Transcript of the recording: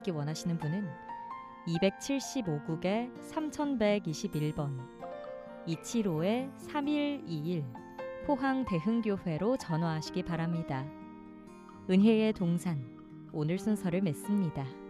받기 원하시는 분은 275국에 3121번 275-3121 포항 대흥교회로 전화하시기 바랍니다. 은혜의 동산, 오늘 순서를 맺습니다.